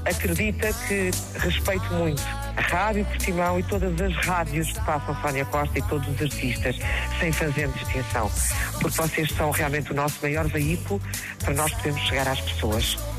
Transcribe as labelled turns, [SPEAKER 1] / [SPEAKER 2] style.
[SPEAKER 1] acredita que respeito muito a Rádio Portimão e todas as rádios que passam Sónia Costa e todos os artistas, sem fazer distinção, porque vocês são realmente o nosso maior veículo para nós podermos chegar às pessoas.